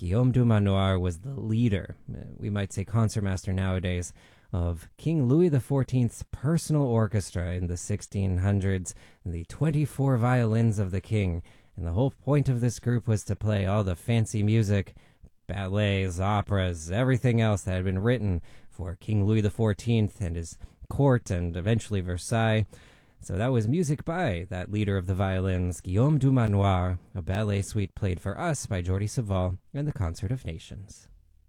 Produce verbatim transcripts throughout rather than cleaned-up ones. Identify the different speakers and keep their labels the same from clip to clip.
Speaker 1: Guillaume Dumanoir was the leader, we might say concertmaster nowadays, of King Louis the fourteenth's personal orchestra in the sixteen hundreds, the twenty-four violins of the king. And the whole point of this group was to play all the fancy music, ballets, operas, everything else that had been written for King Louis the fourteenth and his court and eventually Versailles. So that was music by that leader of the violins, Guillaume Dumanoir, a ballet suite played for us by Jordi Savall and the Concert of Nations.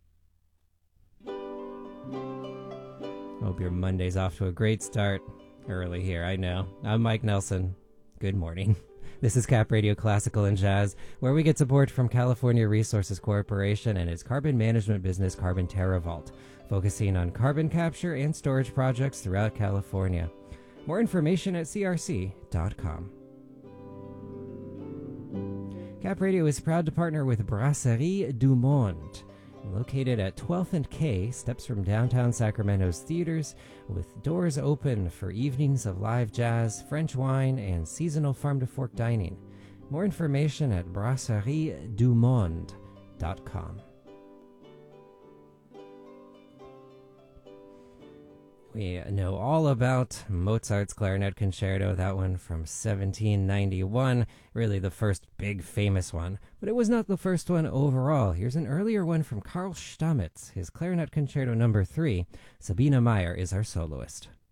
Speaker 1: Hope your Monday's off to a great start. Early here, I know. I'm Mike Nelson. Good morning. This is Cap Radio Classical and Jazz, where we get support from California Resources Corporation and its carbon management business, Carbon TerraVault, focusing on carbon capture and storage projects throughout California. More information at c r c dot com. Cap Radio is proud to partner with Brasserie du Monde, located at twelfth and K, steps from downtown Sacramento's theaters, with doors open for evenings of live jazz, French wine, and seasonal farm-to-fork dining. More information at brasserie du monde dot com. We know all about Mozart's Clarinet Concerto, that one from seventeen ninety-one, really the first big famous one, but it was not the first one overall. Here's an earlier one from Carl Stamitz, his Clarinet Concerto number three. Sabine Meyer is our soloist.